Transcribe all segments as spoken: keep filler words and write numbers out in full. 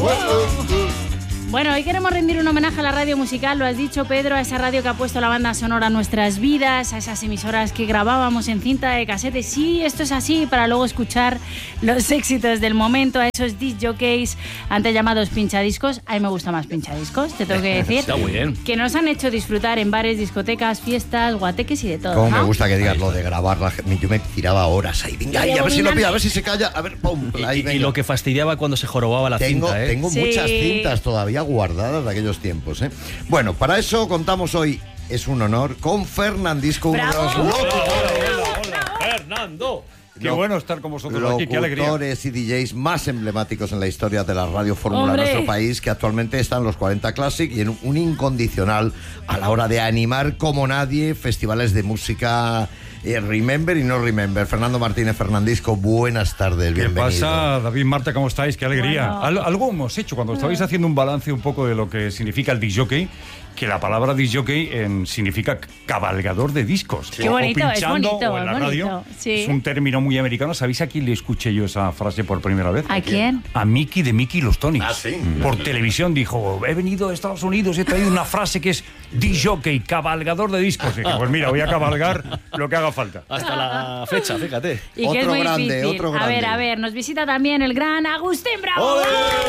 Bueno, hoy queremos rendir un homenaje a la radio musical, lo has dicho, Pedro, a esa radio que ha puesto la banda sonora a nuestras vidas, a esas emisoras que grabábamos en cinta de casete. Sí, esto es así, para luego escuchar los éxitos del momento, a esos disc jockeys antes llamados pinchadiscos. A mí me gusta más pinchadiscos, te tengo que decir. Está muy bien. Que nos han hecho disfrutar en bares, discotecas, fiestas, guateques y de todo. Cómo ¿no? me gusta que digas lo de grabarla. Yo me tiraba horas ahí. Venga, ahí, a ver si lo pilla, a ver si se calla. A ver, pum. Ahí, Y, y lo que fastidiaba cuando se jorobaba la tengo, cinta, ¿eh? Tengo Sí. muchas cintas todavía guardadas de aquellos tiempos, ¿eh? Bueno, para eso contamos hoy, es un honor, con Fernandisco, uno de los ¡Bravo! locutores, ¡Fernando! Qué bueno estar con vosotros aquí, qué alegría. locutores y D Js más emblemáticos en la historia de la radio fórmula en ¡Hombre! nuestro país, que actualmente están en los cuarenta Classic y en un incondicional a la hora de animar como nadie festivales de música. Eh, remember y no remember. Fernando Martínez, Fernandisco, buenas tardes, ¿Qué bienvenido. pasa, David, Marta? ¿Cómo estáis? Qué alegría. Bueno. Al- algo hemos hecho cuando estabais haciendo un balance un poco de lo que significa el disc jockey, que la palabra disc jockey en, significa cabalgador de discos. Qué O- bonito, o es pinchando bonito, o en la es bonito, radio. sí. Es un término muy americano. ¿Sabéis a quién le escuché yo esa frase por primera vez? ¿A quién? A Mickey de Mickey y los Tonys. Ah, sí. Por televisión dijo, he venido de Estados Unidos, he traído una frase que es disc jockey, cabalgador de discos. Y dije, pues mira, voy a cabalgar lo que haga falta. Hasta la fecha, fíjate. Y que es Otro muy grande, difícil. otro A ver, grande. a ver, nos visita también el gran Agustín Bravo.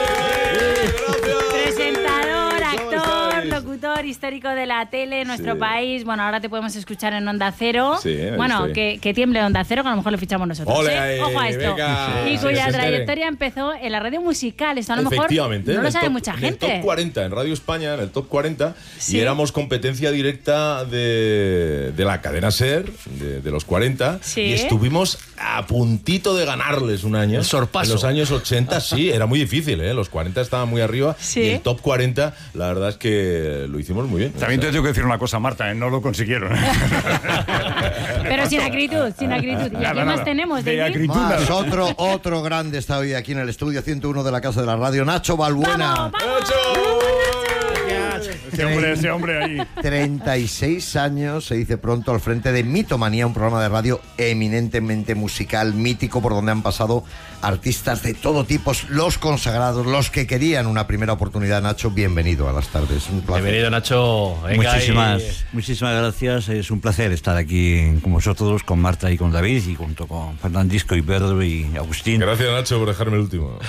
Presentador, actor, locutor histórico de la tele en nuestro Sí. país. Bueno, ahora te podemos escuchar en Onda Cero. Sí, ahí bueno, estoy. que, que tiemble Onda Cero, que a lo mejor lo fichamos nosotros. Ole, ¿eh? ahí, Ojo a esto. venga. Y Sí, cuya se trayectoria enteren. empezó en la radio musical. Esto a lo mejor Efectivamente, no en lo el sabe top- mucha en gente. el top cuarenta, en Radio España, en el top cuarenta, Sí. y éramos competencia directa de, de la cadena SER, de, de los cuarenta, Sí. y estuvimos a puntito de ganarles un año. El sorpaso. En los años ochenta, sí, era muy difícil, ¿eh? Los cuarenta estaban muy arriba, Sí. y el top cuarenta, la verdad es que lo hicimos muy bien. También te tengo que decir una cosa, Marta, ¿eh? No lo consiguieron. Pero sin acritud, sin acritud. ¿Y a Nada, quién más nada. tenemos, De David? acritud. Más, otro, otro grande está hoy aquí en el estudio ciento uno de la Casa de la Radio, Nacho Balbuena. ¡Vamos, vamos! Ese hombre, ese hombre ahí. treinta y seis años, se dice pronto, al frente de Mitomanía, un programa de radio eminentemente musical, mítico, por donde han pasado artistas de todo tipo, los consagrados, los que querían una primera oportunidad. Nacho, bienvenido a las tardes. Un placer. Bienvenido, Nacho. Venga, Muchísimas, y- muchísimas gracias. Es un placer estar aquí con vosotros, con Marta y con David, y junto con Fernandisco y Pedro y Agustín. Gracias, Nacho, por dejarme el último.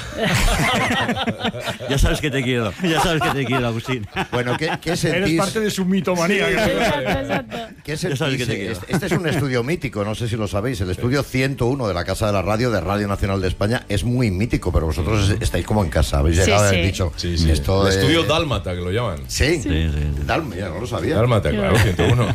Ya sabes que te quiero, ya sabes que te quiero, Agustín. Bueno, ¿qué, qué Eres sentís? parte de su mitomanía. Exacto, exacto. ¿Qué Ya sabes sentís? que te quiero. Este, este es un estudio mítico, no sé si lo sabéis. El estudio ciento uno de la Casa de la Radio, de Radio Nacional de España, es muy mítico, pero vosotros estáis como en casa. Habéis Sí, llegado y sí. habéis dicho. Sí, sí. Esto el es- estudio Dálmata, que lo llaman. Sí, Sí, sí, sí. Dálmata, ya no lo sabía. Dálmata, claro, ciento uno.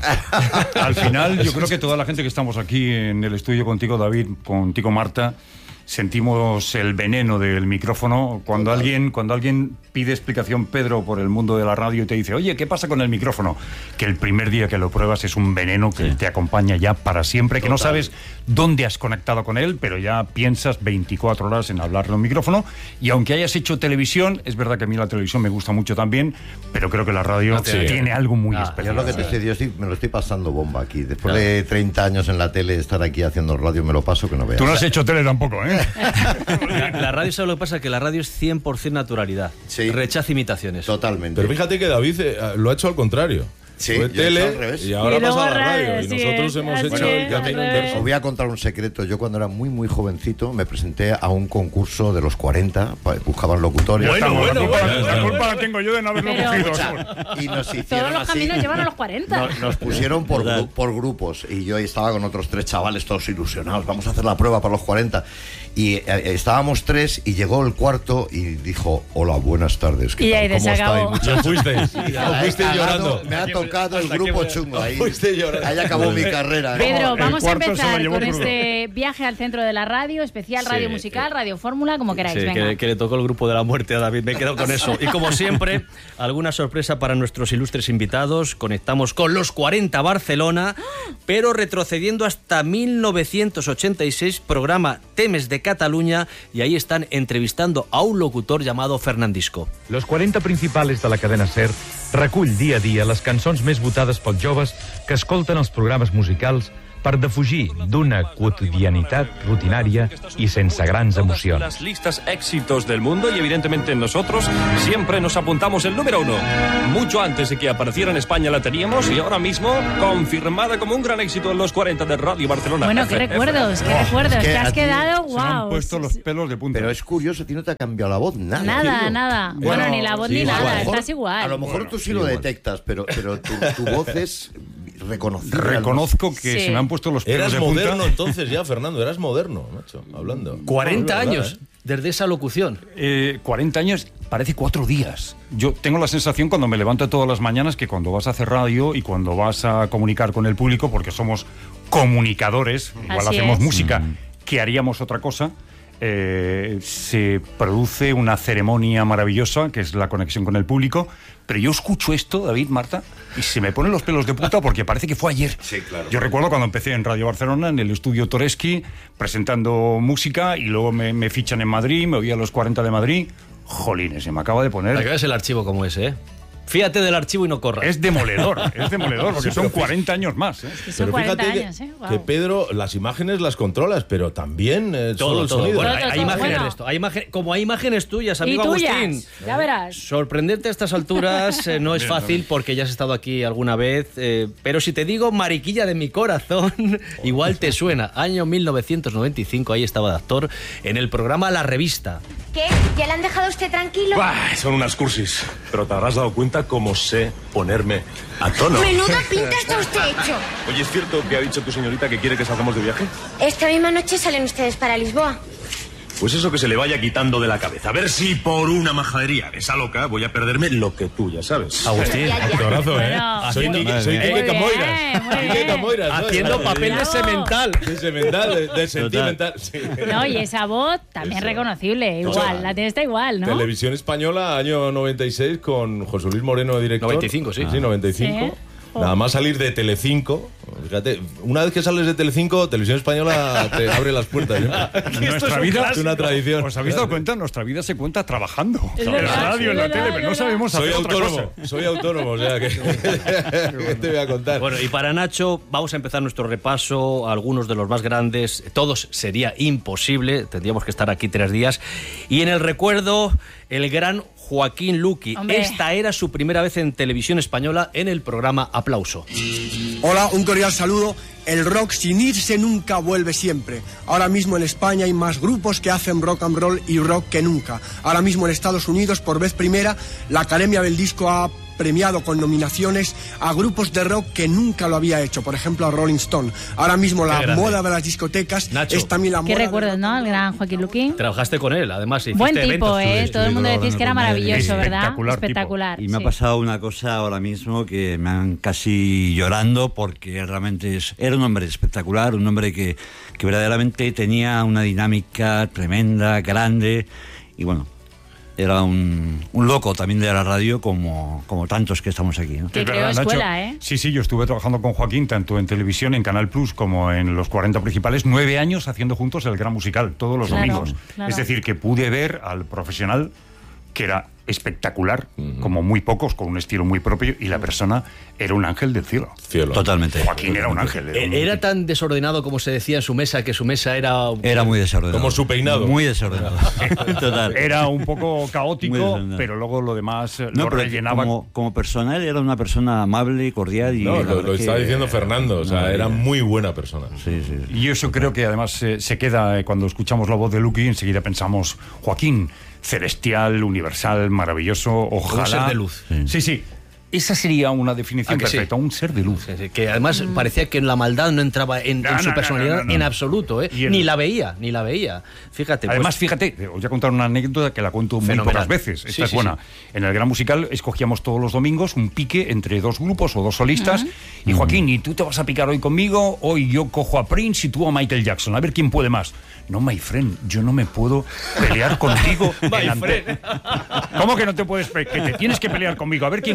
Al final, yo creo que toda la gente que estamos aquí en el estudio contigo, David, contigo, Marta, sentimos el veneno del micrófono. Cuando alguien, cuando alguien pide explicación, Pedro, por el mundo de la radio y te dice, oye, ¿qué pasa con el micrófono? Que el primer día que lo pruebas es un veneno que te acompaña ya para siempre, que no sabes dónde has conectado con él, pero ya piensas veinticuatro horas en hablarle a un micrófono. Y aunque hayas hecho televisión, es verdad que a mí la televisión me gusta mucho también, pero creo que la radio Sí. tiene algo muy Ah, Yo especial. es lo que te estoy, yo estoy- me lo estoy pasando bomba aquí. Después de treinta años en la tele, estar aquí haciendo radio, me lo paso que no veas. Tú no has hecho tele tampoco, ¿eh? La, la radio, ¿sabes lo que pasa? Que la radio es cien por ciento naturalidad. Sí. Rechaza imitaciones. Totalmente. Pero fíjate que David eh, lo ha hecho al contrario. Sí, Fue yo he hecho al tele revés. y ahora Y luego pasa a la radio, radio. Y sí, nosotros hemos así hecho es, el camino al revés. inverso. Os voy a contar un secreto. Yo cuando era muy, muy jovencito me presenté a un concurso de los cuarenta, pa- buscaban locutores. Bueno, Estamos- bueno, la culpa- bueno. La culpa la tengo yo de no haberlo Pero- cogido. Y nos hicieron Todos los así. caminos llevan a los cuarenta. Nos, nos pusieron por, ¿Verdad? gru- por grupos y yo ahí estaba con otros tres chavales todos ilusionados. Vamos a hacer la prueba para los cuarenta. Y eh, estábamos tres y llegó el cuarto y dijo, hola, buenas tardes. ¿qué Y tal? ahí ¿Cómo se acabó. estáis, ¿No fuisteis? muchachos?" ¿No fuisteis He cagado, llorando? Me ha tocado el grupo chungo ahí. Fuiste llorando. Ahí acabó mi carrera. ¿eh? Pedro, el vamos a cuarto se lo empezar llevó con crudo. este viaje al centro de la radio, especial radio Sí, musical, sí. radio fórmula, como queráis. Sí, venga. que, que le tocó el grupo de la muerte a David, me he quedado con eso. Y como siempre, alguna sorpresa para nuestros ilustres invitados. Conectamos con los cuarenta Barcelona, pero retrocediendo hasta mil novecientos ochenta y seis, programa Temes de Cataluña, y ahí están entrevistando a un locutor llamado Fernandisco. Los quaranta principals de la cadena SER recull dia a dia les cançons més votades pels joves que escolten els programes musicals per defugir d'una quotidianitat rutinària i sense grans emocions. Las listas éxitos del mundo y evidentemente nosotros siempre nos apuntamos el número uno. Mucho antes de que apareciera en España la teníamos y ahora mismo confirmada como un gran éxito en los cuarenta de Radio Barcelona. Bueno, qué recuerdos, qué recuerdos. que Te a has ti quedado, Se me han wow. puesto los pelos de punta. Pero es curioso, a ti no te ha cambiado la voz, nada. Nada, tío. nada. Bueno, ni la voz sí, ni igual. nada, A lo mejor- estás igual. A lo mejor Bueno, tú sí, sí, lo igual. detectas, pero, pero tu, tu voz es reconocible. Reconozco que Sí. se me han puesto los pelos Eras de moderno punta. entonces ya, Fernando, eras moderno, macho, hablando. cuarenta Es verdad, años ¿eh? desde esa locución. Eh, cuarenta años, parece cuatro días. Yo tengo la sensación cuando me levanto todas las mañanas que cuando vas a hacer radio y cuando vas a comunicar con el público, porque somos comunicadores, igual Así hacemos es. música, que haríamos otra cosa, eh, se produce una ceremonia maravillosa, que es la conexión con el público, pero yo escucho esto, David, Marta, y se me ponen los pelos de punta porque parece que fue ayer. Sí, claro. Yo recuerdo cuando empecé en Radio Barcelona, en el estudio Toreski, presentando música, y luego me, me fichan en Madrid, me oí a los cuarenta de Madrid. Jolines, se me acaba de Para que poner... veas el archivo como ese, ¿eh? Fíjate del archivo y no corras. Es demoledor, es demoledor, porque Sí, son pero fí- cuarenta años más. ¿eh? Que son Pero cuarenta fíjate años, que, ¿eh? Wow. que Pedro las imágenes las controlas, pero también eh, solo Todo, el todo. sonido. Bueno, Todo, hay, hay todo, imágenes bueno. de esto. Hay imagen- como hay imágenes tuyas, Y amigo tuyas, Agustín. ya verás. Sorprenderte a estas alturas eh, no es fácil porque ya has estado aquí alguna vez, eh, pero si te digo Mariquilla de mi corazón, igual te suena. Año mil novecientos noventa y cinco, ahí estaba de actor en el programa La Revista. ¿Qué? ¿Ya le han dejado a usted tranquilo? Bah, son unas cursis, pero te habrás dado cuenta cómo sé ponerme a tono. Menuda pinta está usted hecho. Oye, ¿es cierto que ha dicho tu señorita que quiere que salgamos de viaje? Esta misma noche salen ustedes para Lisboa. Pues eso que se le vaya quitando de la cabeza. A ver si por una majadería de esa loca voy a perderme lo que tú ya sabes. Agustín, Ya, ya. Actorazo, ¿eh? Bueno. Soy Haciendo- Quique, soy Muy Quique bien, Camoiras. muy Quique bien. Camoiras, ¿no? haciendo Sí. papel de Bravo. semental. De semental, de, de sentimental. Sí. No, y esa voz también Eso. reconocible, igual, Total. la tienes está igual, ¿no? Televisión Española, año noventa y seis, con José Luis Moreno, director. noventa y cinco, sí. Sí, noventa y cinco. Sí. Nada más salir de Telecinco. Fíjate, una vez que sales de Telecinco, Televisión Española te abre las puertas. ¿eh? Nuestra vida Es una tradición. ¿Os habéis dado cuenta? Nuestra vida se cuenta trabajando. Es en la verdad, radio, es en la verdad, tele, es pero no verdad. sabemos Soy hacer otra autónomo, cosa. soy autónomo, o sea que ¿qué te voy a contar? Bueno, y para Nacho vamos a empezar nuestro repaso a algunos de los más grandes. Todos sería imposible, tendríamos que estar aquí tres días. Y en el recuerdo, el gran Joaquín Luqui. Hombre. Esta era su primera vez en televisión española en el programa Aplauso. Hola, un cordial saludo. El rock sin irse nunca vuelve siempre. Ahora mismo en España hay más grupos que hacen rock and roll y rock que nunca. Ahora mismo en Estados Unidos, por vez primera, la Academia del Disco ha premiado con nominaciones a grupos de rock que nunca lo había hecho, por ejemplo a Rolling Stone. Ahora mismo la Qué grande. moda de las discotecas Nacho. es también la Qué moda de recuerdos, rock ¿no? and El roll. gran Joaquín Luqui. Trabajaste con él, además. hiciste Buen tipo, eventos. ¿eh? Todo el mundo estuve decís que era colaborando con él. maravilloso, ¿verdad? Espectacular tipo. Espectacular. Y me sí. ha pasado una cosa ahora mismo que me han casi llorando porque realmente es, era un hombre espectacular, un hombre que, que verdaderamente tenía una dinámica tremenda, grande y bueno, era un, un loco también de la radio como, como tantos que estamos aquí, ¿no? Que Es creó verdad, Nacho. escuela, ¿eh? Sí, sí, yo estuve trabajando con Joaquín tanto en televisión, en Canal Plus, como en los cuarenta principales, nueve años haciendo juntos el Gran Musical, todos los Claro, domingos. claro. Es decir, que pude ver al profesional que era espectacular, como muy pocos, con un estilo muy propio, y la persona era un ángel del cielo. Cielo. Totalmente. Joaquín era un ángel. Era, un- Era tan desordenado como se decía en su mesa, que su mesa era... Era muy desordenado. Como su peinado. Muy desordenado. Total. Era un poco Muy caótico, desordenado. pero luego lo demás eh, No, lo pero rellenaba. como, como persona, él era una persona amable, cordial y... No, la lo, verdad lo que- estaba diciendo Fernando, o sea, No, era ya. muy buena persona. Sí, sí. Y eso creo que además eh, se queda eh, cuando escuchamos la voz de Luqui, enseguida pensamos, Joaquín, celestial, universal, maravilloso, ojalá... Un ser de luz. Sí, sí. Esa sería una definición ¿A que sí? perfecta, un ser de luz. Sí, sí, que además parecía que la maldad no entraba en, No, en no, su no, personalidad no, no, no. en absoluto, ¿eh? Y el- Ni la veía, ni la veía. Fíjate. pues- Además, fíjate, os voy a contar una anécdota que la cuento muy Fenomenal. pocas veces. Esta Sí, es sí, buena. sí. En el Gran Musical escogíamos todos los domingos un pique entre dos grupos o dos solistas. Y Joaquín, ¿y tú te vas a picar hoy conmigo? Hoy yo cojo a Prince y tú a Michael Jackson. A ver quién puede más. No, my friend, yo no me puedo pelear contigo. My en ante- friend. ¿Cómo que no te puedes pe- que te tienes que pelear conmigo? A ver quién gana de los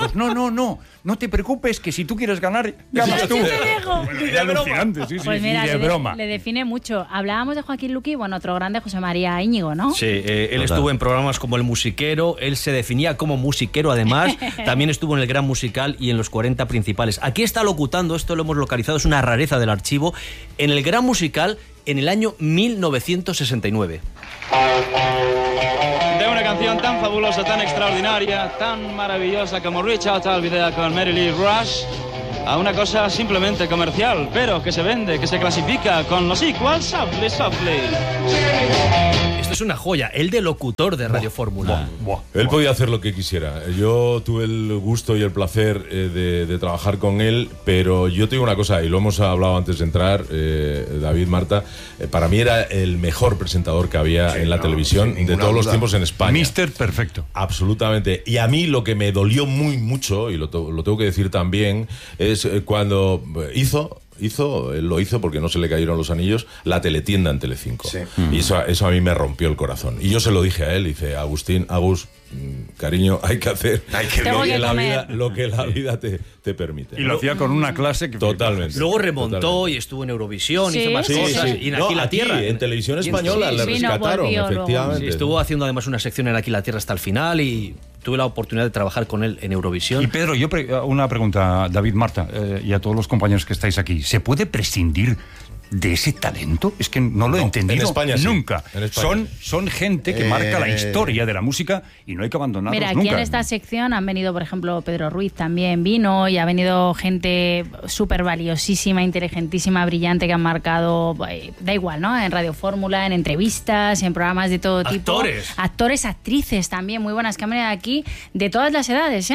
todos, no, no, no, no te preocupes, que si tú quieres ganar, ganas tú. Bueno, era alucinante, sí, sí, Pues mira, y de le, broma. le define mucho. Hablábamos de Joaquín Luqui, bueno, otro grande, José María Íñigo, ¿no? Sí, eh, él estuvo en programas como El Musiquero, él se definía como musiquero además, también estuvo en El Gran Musical y en Los cuarenta Principales. Aquí está locutando, esto lo hemos localizado, es una rareza del archivo, en El Gran Musical en el año mil novecientos sesenta y nueve. De una canción tan fabulosa, tan extraordinaria, tan maravillosa como Reach Out I'll Be There con Mary Lee Rush, a una cosa simplemente comercial, pero que se vende, que se clasifica con los equals softly, softly. Esto es una joya, el de locutor de Radio Fórmula. Él podía hacer lo que quisiera. Yo tuve el gusto y el placer eh, de, de trabajar con él, pero yo te digo una cosa, y lo hemos hablado antes de entrar, eh, David, Marta, eh, para mí era el mejor presentador que había sí, en la no, televisión de todos duda. los tiempos en España. Mister Perfecto. Absolutamente. Y a mí lo que me dolió muy mucho, y lo, lo tengo que decir también, es cuando hizo... Hizo, él lo hizo porque no se le cayeron los anillos, la teletienda en Telecinco. Sí. Y eso, eso a mí me rompió el corazón. Y yo se lo dije a él, dice, Agustín, Agus, cariño, hay que hacer hay que lo, que la vida, lo que la vida te, te permite. Y lo hacía con una clase que... Totalmente. Luego remontó totalmente. Y estuvo en Eurovisión, sí, hizo más sí, cosas. Sí. Y en Aquí no, la aquí, Tierra. En Televisión Española sí, le sí, rescataron, no efectivamente. Sí, estuvo haciendo además una sección en Aquí la Tierra hasta el final y... tuve la oportunidad de trabajar con él en Eurovisión. Y Pedro, yo pre una pregunta, David, Marta, eh, y a todos los compañeros que estáis aquí. ¿Se puede prescindir de ese talento? Es que no lo no, he entendido en España, nunca. Sí. En España. Son, son gente que eh... marca la historia de la música y no hay que abandonarlos Mira, aquí nunca. En esta sección han venido, por ejemplo, Pedro Ruiz también vino, y ha venido gente súper valiosísima, inteligentísima, brillante, que han marcado, da igual, ¿no? En Radio Fórmula, en entrevistas, en programas de todo tipo. Actores. Actores, actrices también, muy buenas, que han venido aquí de todas las edades, ¿eh?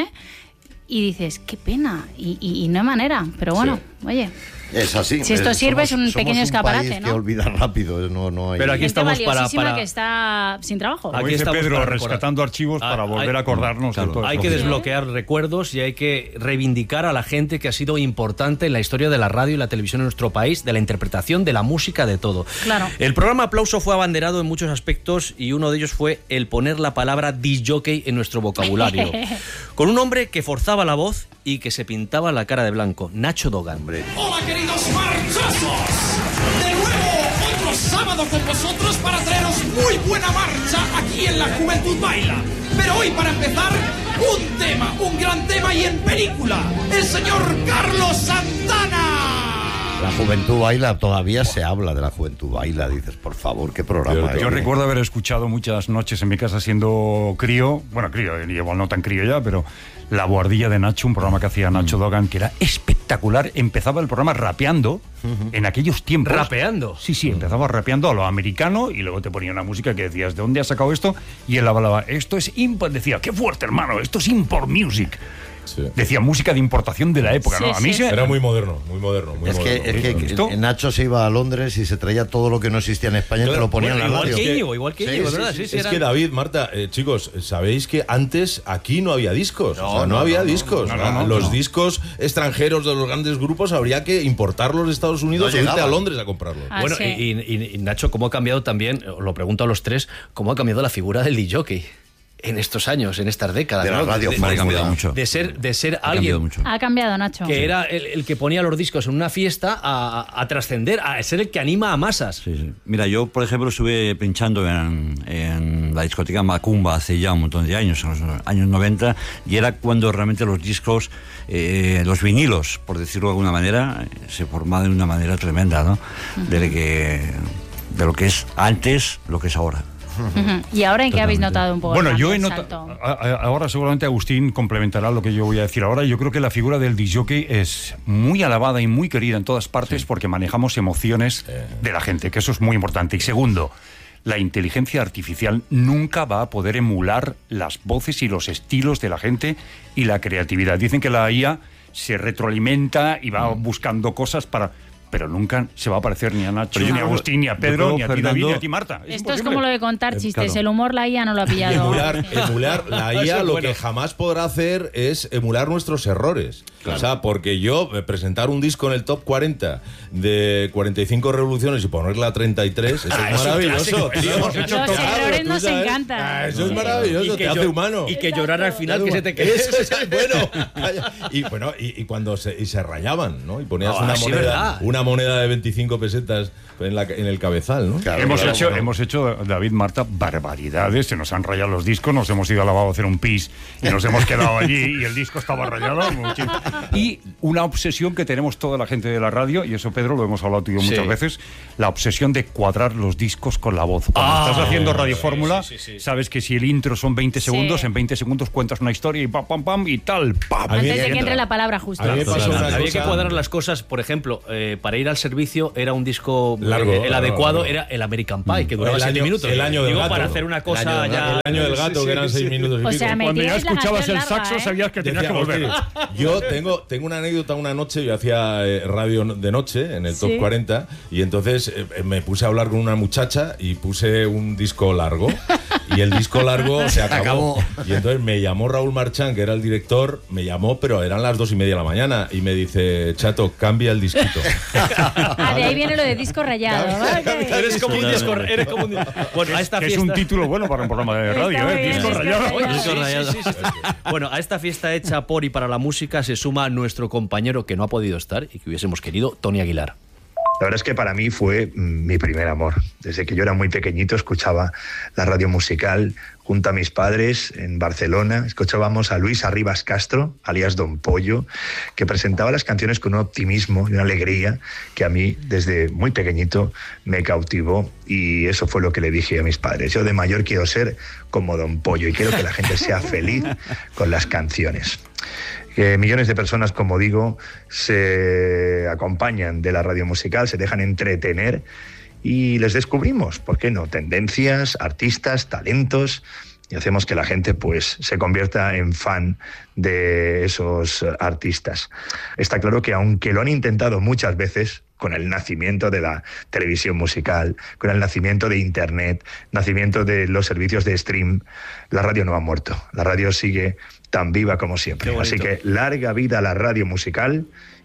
Y dices, qué pena, y, y, y no hay manera, pero bueno, sí. Oye... Es así. Si esto es, sirve, somos, es un pequeño escaparate, país ¿no? que olvida rápido, no, no hay... Pero aquí gente estamos para, para... que está sin trabajo. Aquí está Pedro rescatando archivos ah, para volver hay, a acordarnos claro, de todo. Hay que desbloquear recuerdos y hay que reivindicar a la gente que ha sido importante en la historia de la radio y la televisión en nuestro país, de la interpretación, de la música, de todo. Claro. El programa Aplauso fue abanderado en muchos aspectos y uno de ellos fue el poner la palabra disc jockey en nuestro vocabulario. Con un hombre que forzaba la voz y que se pintaba la cara de blanco, Nacho Dogan. Hola, queridos marchosos. De nuevo, otro sábado con vosotros para traeros muy buena marcha aquí en La Juventud Baila. Pero hoy, para empezar, un tema, un gran tema y en película. El señor Carlos Santana. La Juventud Baila, todavía se habla de La Juventud Baila, dices, por favor, qué programa. Yo, yo recuerdo haber escuchado muchas noches en mi casa siendo crío, bueno, crío, igual no tan crío ya, pero La Boardilla de Nacho, un programa que hacía Nacho Dogan, que era espectacular. Empezaba el programa rapeando uh-huh. en aquellos tiempos. ¿Rapeando? Sí, sí, empezaba rapeando a lo americano y luego te ponía una música que decías, ¿de dónde has sacado esto? Y él hablaba, esto es import, decía, qué fuerte, hermano, esto es import music. Sí. Decía música de importación de la época, sí, ¿no? A mí sí. se... Era muy moderno, muy moderno, muy es moderno. Que, es que, que Nacho se iba a Londres y se traía todo lo que no existía en España y te lo ponía bueno, en la igual radio. Que Íñigo, igual que Íñigo, sí, ¿verdad? Sí, sí, sí, sí, es eran... que David, Marta, eh, chicos, sabéis que antes aquí no había discos. No, o sea, no, no había no, discos. No, no, no, los no. discos extranjeros de los grandes grupos habría que importarlos de Estados Unidos no o irte a Londres a comprarlos. Ah, bueno, sí. y, y, y Nacho, ¿cómo ha cambiado también, lo pregunto a los tres, cómo ha cambiado la figura del disc jockey? En estos años, en estas décadas, de la ¿no? radio, de, de, ha cambiado mucho. De ser, de ser ha alguien mucho. Ha cambiado, Nacho. que sí. era el, el que ponía los discos en una fiesta a, a, a trascender, a ser el que anima a masas. Sí, sí. Mira, yo, por ejemplo, estuve pinchando en, en la discoteca Macumba hace ya un montón de años, en los años noventa, y era cuando realmente los discos, eh, los vinilos, por decirlo de alguna manera, se formaban de una manera tremenda, ¿no? Uh-huh. de, que, de lo que es antes, lo que es ahora. Uh-huh. ¿Y ahora en qué habéis notado un poco? Bueno, yo he notado. Ahora seguramente Agustín complementará lo que yo voy a decir ahora. Yo creo que la figura del disc jockey es muy alabada y muy querida en todas partes, sí. porque manejamos emociones de la gente, que eso es muy importante. Y segundo, la inteligencia artificial nunca va a poder emular las voces y los estilos de la gente y la creatividad. Dicen que la I A se retroalimenta y va mm. buscando cosas para... pero nunca se va a parecer ni a Nacho, ni a Agustín, ni a Pedro, ni a ti, David, ni a ti, Marta. Es Esto imposible. es como lo de contar chistes. Claro. El humor la I A no lo ha pillado. Emular, emular la I A lo bueno. que jamás podrá hacer es emular nuestros errores. Claro. O sea, porque yo eh, presentar un disco en el top cuarenta de cuarenta y cinco revoluciones y ponerla a treinta y tres, eso Ah, es eso es maravilloso. clásico, tío. eso hemos hecho Los todos. errores tú nos sabes. encantan. Ah, eso Sí. es maravilloso, Y que te hace yo- humano. Y que llorar al final que se te quede. Eso es bueno. Calla. Y bueno, y, y cuando se, y se rayaban, ¿no? Y ponías Ah, una sí, moneda, verdad. una moneda de veinticinco pesetas en, la, en el cabezal, ¿no? Claro, hemos, claro, hecho, bueno. hemos hecho, David, Marta, barbaridades. Se nos han rayado los discos, nos hemos ido al lavabo a hacer un pis y nos hemos quedado allí y el disco estaba rayado. Muchísimo. Y una obsesión que tenemos toda la gente de la radio, y eso, Pedro, lo hemos hablado tú y yo Sí. muchas veces, la obsesión de cuadrar los discos con la voz. Cuando Ah, estás haciendo sí, Radio sí, Fórmula, sí, sí, sí. sabes que si el intro son veinte segundos, Sí. en veinte segundos cuentas una historia y pam, pam, pam, y tal, pam. A mí- Antes de que entra. entre la palabra justo. A mí me pasó una Había cosa- que cuadrar las cosas, por ejemplo, eh, para ir al servicio era un disco Largo, eh, el largo, adecuado largo. era el American Pie, que O duraba el siete año- minutos. el año del Digo, gato. para hacer una cosa el año, ya... el año del gato, que eran seis minutos y O pico. sea, me Cuando ya tiráis la escuchabas canción el larga, saxo, ¿eh? sabías que tenías que Decíamos, volver. "Tío, yo tengo, tengo una anécdota una noche, yo hacía eh, radio de noche en el top Sí. cuarenta y entonces eh, me puse a hablar con una muchacha y puse un disco largo y el disco largo se acabó. Acabó. Y entonces me llamó Raúl Marchán, que era el director, me llamó, pero eran las dos y media de la mañana y me dice, Chato, cambia el disquito. Ah, de ahí viene lo de disco rayado. ¿vale? Eres como un disco... Eres como un... Bueno, a esta Que es fiesta... un título bueno para un programa de Está radio, muy ¿eh? bien, Disco disco rayado. rayado. Sí, sí, sí, sí, sí. Bueno, a esta fiesta hecha por y para la música se suma nuestro compañero que no ha podido estar y que hubiésemos querido, Tony Aguilar. La verdad es que para mí fue mm, mi primer amor. Desde que yo era muy pequeñito escuchaba la radio musical junto a mis padres en Barcelona. Escuchábamos a Luis Arribas Castro, alias Don Pollo, que presentaba las canciones con un optimismo y una alegría que a mí desde muy pequeñito me cautivó, y eso fue lo que le dije a mis padres. Yo de mayor quiero ser como Don Pollo y quiero que la gente sea feliz con las canciones. Que millones de personas, como digo, se acompañan de la radio musical, se dejan entretener y les descubrimos, ¿por qué no?, tendencias, artistas, talentos, y hacemos que la gente pues se convierta en fan de esos artistas. Está claro que aunque lo han intentado muchas veces, con el nacimiento de la televisión musical, con el nacimiento de Internet, nacimiento de los servicios de stream, la radio no ha muerto. La radio sigue tan viva como siempre. Qué Así bonito. que larga vida a la radio musical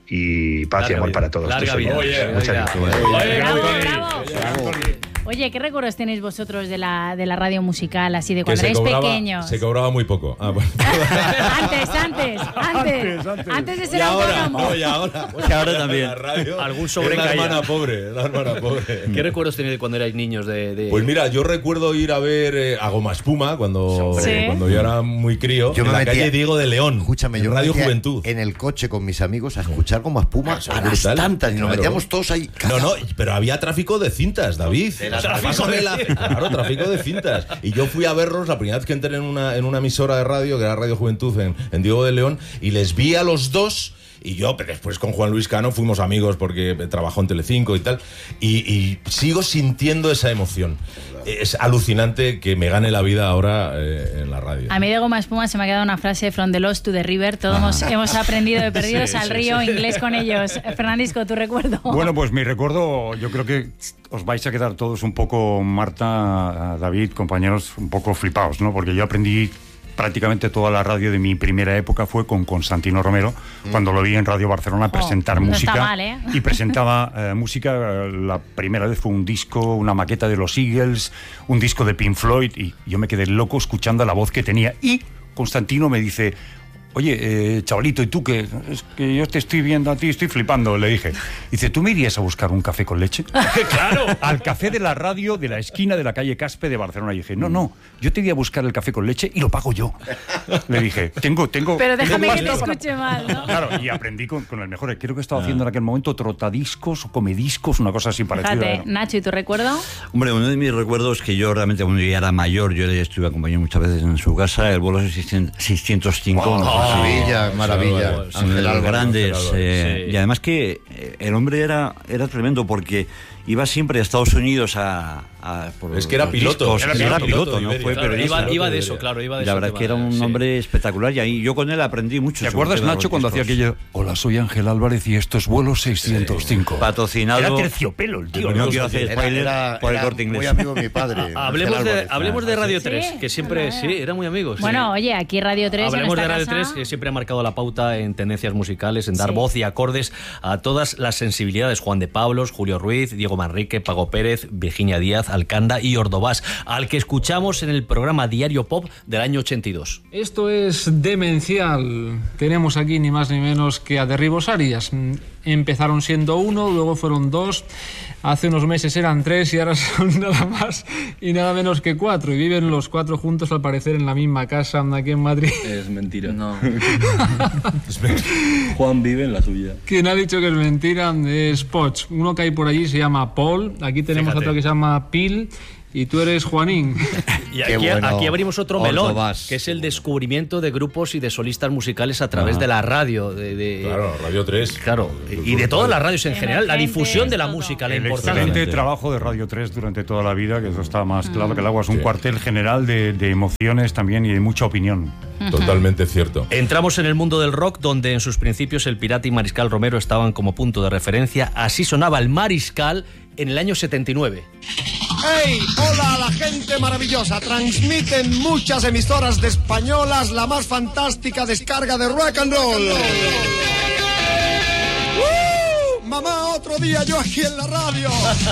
y paz y Larga amor vida. para todos. Larga Esto vida. soy yo. Oye, Muchas oiga. gracias. Oye, Bravo, Tony. bravo. Oye, ¿qué recuerdos tenéis vosotros de la, de la radio musical, así de Que cuando se erais cobraba, pequeños? se cobraba muy poco. Ah, bueno. Antes, antes, antes, antes de ser Y ahora, autónomo. no, y ahora. Y ahora también. La radio Algún es sobrecaía. la hermana pobre, la hermana pobre. ¿Qué recuerdos tenéis de cuando erais niños de...? de- Pues mira, yo recuerdo ir a ver eh, a Goma Espuma cuando, Sí. cuando yo era muy crío, Yo en me la metía- calle Diego de León, Escúchame, en yo me Radio metía Juventud. en el coche con mis amigos a escuchar como espuma Eso a es las brutal. tantas y nos Claro. metíamos todos ahí. No, no, pero había tráfico de cintas, David. De la O sea, tráfico tráfico de- de la- Claro, tráfico de cintas. Y yo fui a verlos la primera vez que entré en una, en una emisora de radio, que era Radio Juventud en, en Diego de León, y les vi a los dos. Y yo, pero después con Juan Luis Cano fuimos amigos porque trabajó en Telecinco y tal. Y, y sigo sintiendo esa emoción. Es alucinante que me gane la vida ahora eh, en la radio. A mí de Goma Espuma se me ha quedado una frase de From the Lost to the River. Todos hemos, hemos aprendido de Perdidos Sí, al sí, Río sí. inglés con ellos. Fernandisco, ¿tu recuerdo? Bueno, pues mi recuerdo, yo creo que os vais a quedar todos un poco, Marta, David, compañeros, un poco flipados, ¿no? Porque yo aprendí prácticamente toda la radio de mi primera época fue con Constantino Romero, cuando lo vi en Radio Barcelona presentar no música. está mal, ¿eh? Y presentaba eh, música, eh, la primera vez fue un disco, una maqueta de los Eagles, un disco de Pink Floyd, y yo me quedé loco escuchando la voz que tenía. Y Constantino me dice: oye, eh, chavalito, ¿y tú qué? Es que yo te estoy viendo a ti, estoy flipando, le dije. Dice, ¿tú me irías a buscar un café con leche? ¡Claro! Al café de la radio de la esquina de la calle Caspe de Barcelona. Y dije, no, no, yo te iría a buscar el café con leche y lo pago yo. Le dije, tengo, tengo... Pero tengo déjame que te pasta para- escuche mal, ¿no? Claro, y aprendí con, con el mejor. Creo que estaba haciendo en aquel momento trotadiscos o comediscos, una cosa así parecida. Fíjate, Nacho, ¿y tu recuerdo? Hombre, uno de mis recuerdos que yo realmente cuando ya era mayor, yo le estuve acompañando muchas veces en su casa, el vuelo seiscientos cinco. Oh, no sé si- maravilla, maravilla. uno de Ángel los Álvaro, grandes. Ángel Álvaro. eh, Sí. Y además que eh, el hombre era, era tremendo porque iba siempre a Estados Unidos a... a por es que era piloto. Discos. Era, era piloto, no fue claro, periodista. Iba, iba de eso, claro, iba de La eso. verdad es que era un sí. hombre espectacular y ahí yo con él aprendí mucho. ¿Te acuerdas, Nacho, cuando hacía aquello? Hola, soy Ángel Álvarez y esto es vuelo seiscientos cinco. Sí. Patrocinado... Era terciopelo el tío. No quiero hacer spoiler era, por el era Corte Inglés. muy amigo de mi padre. hablemos, de, hablemos de Radio tres, ¿Sí? que siempre, sí, eran muy amigos. Bueno, sí. oye, aquí Radio tres Hablemos en esta de Radio casa... tres, que siempre ha marcado la pauta en tendencias musicales, en dar Sí. voz y acordes a todas las sensibilidades. Juan de Pablos, Julio Ruiz, Diego Manrique, Pago Pérez, Virginia Díaz, Alcanda y Ordovás, al que escuchamos en el programa Diario Pop del año ochenta y dos. Esto es demencial. Tenemos aquí ni más ni menos que a Derribos Arias. Empezaron siendo uno, luego fueron dos, hace unos meses eran tres y ahora son nada más y nada menos que cuatro. Y viven los cuatro juntos al parecer en la misma casa aquí en Madrid. Es mentira. No. Juan vive en la tuya. Quien ha dicho que es mentira es Poch. Uno que hay por allí se llama Paul, aquí tenemos Fíjate. otro que se llama Pil. Y tú eres Juanín. Y aquí, bueno. aquí abrimos otro melón, Ordovás. Que es el descubrimiento de grupos y de solistas musicales a través ah. de la radio. De, de, claro, Radio tres. Claro, y de todas las radios en general, la difusión de la música, la el importancia. excelente trabajo de Radio tres durante toda la vida, que eso está más claro que el agua. Es un sí. cuartel general de, de emociones también y de mucha opinión. Totalmente cierto. Entramos en el mundo del rock, donde en sus principios el Pirata y Mariscal Romero estaban como punto de referencia. Así sonaba el Mariscal en el año setenta y nueve. ¡Hey! ¡Hola a la gente maravillosa! Transmiten muchas emisoras de españolas la más fantástica descarga de rock and roll. ¡Uh! Mamá, otro día yo aquí en la radio.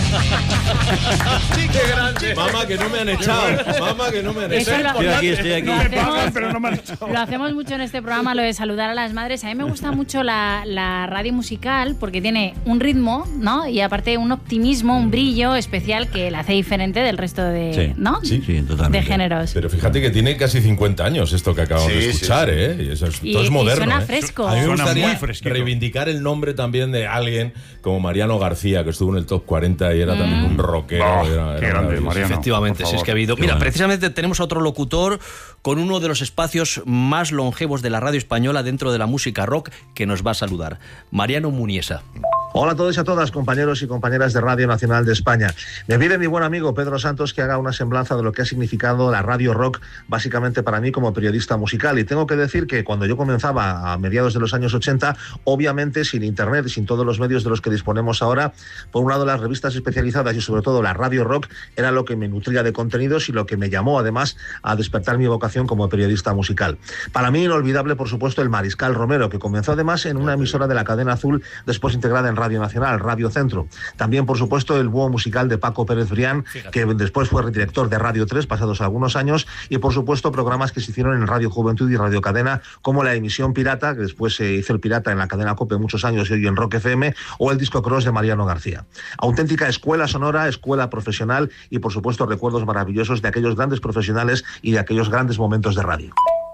Sí, qué grande. Mamá, que no me han echado. Mamá, que no me han echado. Estoy aquí, estoy aquí. Lo hacemos, pero no me han echado. Lo hacemos mucho en este programa, lo de saludar a las madres. A mí me gusta mucho la, la radio musical porque tiene un ritmo, ¿no? Y aparte un optimismo, un brillo especial que la hace diferente del resto de, sí. ¿no? Sí, sí, totalmente. De géneros. Pero fíjate que tiene casi cincuenta años esto que acabamos sí, de escuchar, sí, sí. ¿eh? Y eso es, y, todo es moderno. Y suena ¿eh? fresco. A mí me Suena gustaría muy fresquito. reivindicar el nombre también de alguien como Mariano García, que estuvo en el top cuarenta y era mm. también un rockero. Oh, era, era qué grande, Mariano. Efectivamente, si es que ha habido. Mira, bueno. precisamente tenemos a otro locutor con uno de los espacios más longevos de la radio española dentro de la música rock que nos va a saludar. Mariano Muniesa. Hola a todos y a todas, compañeros y compañeras de Radio Nacional de España. Me pide mi buen amigo Pedro Santos que haga una semblanza de lo que ha significado la radio rock, básicamente para mí como periodista musical. Y tengo que decir que cuando yo comenzaba a mediados de los años ochenta, obviamente sin internet y sin todos los medios de los que disponemos ahora, por un lado las revistas especializadas y sobre todo la radio rock era lo que me nutría de contenidos y lo que me llamó además a despertar mi vocación como periodista musical. Para mí inolvidable, por supuesto, el Mariscal Romero, que comenzó además en una emisora de la cadena Azul, después integrada en Radio Nacional, Radio Centro. También, por supuesto, el búho musical de Paco Pérez Brián, Fíjate. que después fue director de Radio tres, pasados algunos años, y por supuesto programas que se hicieron en Radio Juventud y Radio Cadena, como la emisión Pirata, que después se hizo el Pirata en la cadena COPE muchos años y hoy en Rock F M, o el Disco Cross de Mariano García. Auténtica escuela sonora, escuela profesional y, por supuesto, recuerdos maravillosos de aquellos grandes profesionales y de aquellos grandes momentos de radio.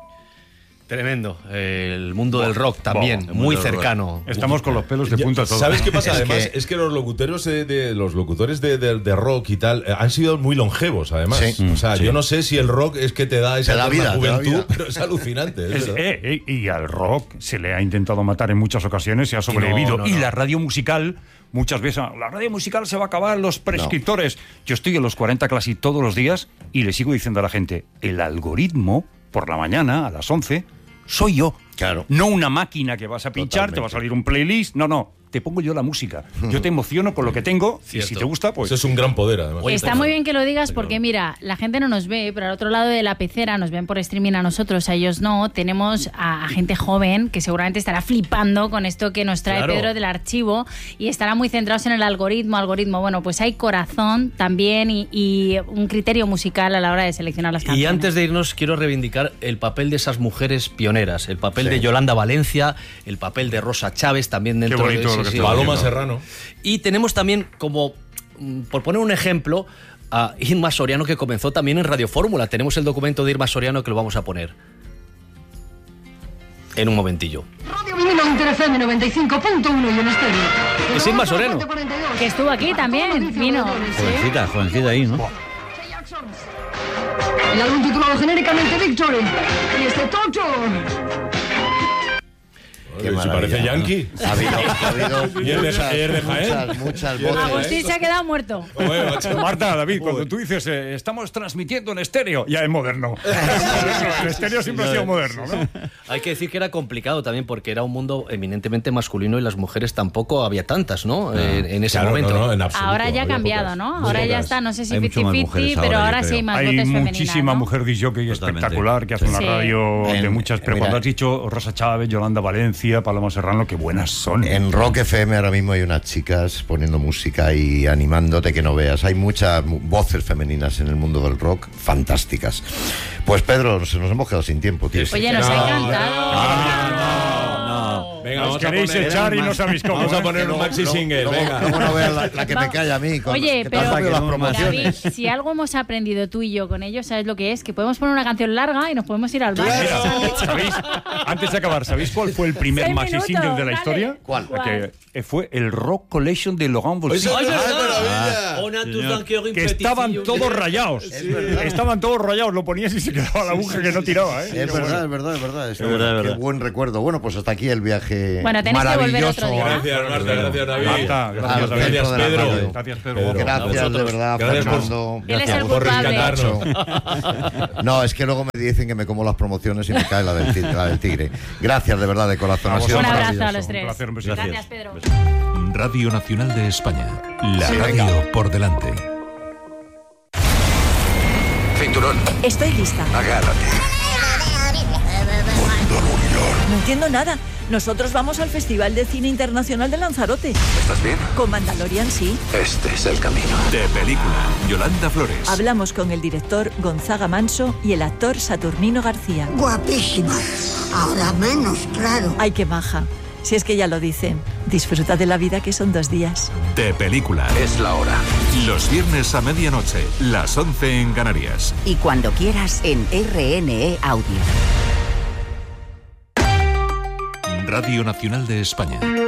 Tremendo. El mundo del rock también, muy cercano. Estamos con los pelos de punta todos. ¿Sabes qué pasa? Es Además, que... es que los locutores de, de los locutores de, de, de rock y tal eh, han sido muy longevos, además. Sí. O sea, sí. yo no sé si el rock es que te da esa te da vida, juventud, te da vida. pero es alucinante. Es Es, eh, eh, y al rock se le ha intentado matar en muchas ocasiones, se ha No, sobrevivido. no, no. Y la radio musical, muchas veces, la radio musical se va a acabar, los prescriptores. No. Yo estoy en los cuarenta casi todos los días y le sigo diciendo a la gente, el algoritmo, por la mañana, a las once, soy yo. Claro. No una máquina que vas a pinchar, Totalmente. te va a salir un playlist. No, no. Te pongo yo la música. Yo te emociono con lo que tengo. Cierto. Y si te gusta, pues... Eso es un gran poder, además. Está muy bien que lo digas porque, mira, la gente no nos ve, pero al otro lado de la pecera nos ven por streaming a nosotros, a ellos no. Tenemos a, a gente joven que seguramente estará flipando con esto que nos trae Claro. Pedro del archivo y estará muy centrados en el algoritmo. Algoritmo, bueno, pues hay corazón también y, y un criterio musical a la hora de seleccionar las canciones. Y antes de irnos, quiero reivindicar el papel de esas mujeres pioneras, el papel Sí. de Yolanda Valencia, el papel de Rosa Chávez también dentro bonito de lo que sí, sí. está Paloma haciendo. Serrano. Y tenemos también, como mm, por poner un ejemplo, a Irma Soriano, que comenzó también en Radio Fórmula. Tenemos el documento de Irma Soriano que lo vamos a poner en un momentillo. Radio Vinilo Inter F M noventa y cinco punto uno y en estéreo. Es Irma Soriano. Que estuvo aquí también, vino. Jovencita, jovencita ahí, ¿no? El álbum titulado genéricamente Victory. Y este Tocho. Qué Si parece maravilla. yankee. Ha habido, ha habido Y es de- muchas, es de Jaén. muchas, muchas Y es de voces. Agustín se ha quedado muerto. Marta, David, cuando tú dices eh, estamos transmitiendo en estéreo, ya es moderno. El estéreo siempre ha sido moderno, ¿no? Hay que decir que era complicado también porque era un mundo eminentemente masculino y las mujeres tampoco había tantas, ¿no? En, en ese Claro, momento. no, no, en absoluto. Ahora ya ha había cambiado, pocas. ¿no? Muy Ahora ya pocas. está, no sé si Hay mucho más cincuenta mujeres cincuenta, pero ahora, ahora yo sí hay creo. más Hay voces femeninas. muchísima ¿no? mujer disjockey Totalmente. espectacular que hace una Sí. radio de En- muchas. Pero mira. cuando has dicho Rosa Chávez, Yolanda Valencia, Paloma Serrano, qué buenas son. En Rock F M ahora mismo hay unas chicas poniendo música y animándote que no veas. Hay muchas mu- voces femeninas en el mundo del rock fantásticas. Pues Pedro, se nos hemos quedado sin tiempo, tío. Oye, nos ha encantado. Venga, Os vamos a queréis poner, echar y no sabéis cómo. Vamos a ¿eh? poner un maxi Luego- single, luego- venga. luego no veas la, la que me Vamos. cae a mí. Con, Oye, que te han pero salido las David, promociones. si algo hemos aprendido tú y yo con ellos, ¿sabes lo que es? Que podemos poner una canción larga y nos podemos ir al baño. Mira, ¿sabéis? Antes de acabar, ¿sabéis cuál fue el primer Seis maxi minutos, single de la dale. historia? ¿Cuál? Que eh, fue el Rock Collection de Laurent Voulzy. ¡Ay, Ah, Que estaban todos rayados. Estaban todos rayados. Lo ponías y se quedaba la aguja que no tiraba, ¿eh? Es verdad, es verdad, es verdad. Está Es verdad, bueno. es Qué verdad. buen recuerdo. Bueno, pues hasta aquí el viaje Bueno, tenéis que volver maravilloso. otro día. Gracias, Marta, gracias, David. Marta, gracias, Al David. centro de la Pedro. radio. Gracias, Pedro. Pedro. Gracias, A de vosotros. verdad, Gracias por- Fernando. Él es Gracias el por culpable. rescatarnos. No, es que luego me dicen que me como las promociones y me cae la del, ti- la del tigre. Gracias, de verdad, de corazón. Ha sido Un abrazo maravilloso. a los tres. Un placer, un besito. Gracias, Pedro. Radio Nacional de España. La Sí, radio venga. por delante. Cinturón, Estoy lista. agárrate. No entiendo nada. Nosotros vamos al Festival de Cine Internacional de Lanzarote. ¿Estás bien? Con Mandalorian, sí. Este es el camino. De película. Yolanda Flores. Hablamos con el director Gonzaga Manso y el actor Saturnino García. Guapísima. Ahora menos, claro. Ay, qué maja. Si es que ya lo dicen. Disfruta de la vida, que son dos días. De película. Es la hora. Los viernes a medianoche. Las once en Canarias. Y cuando quieras en R N E Audio. Radio Nacional de España.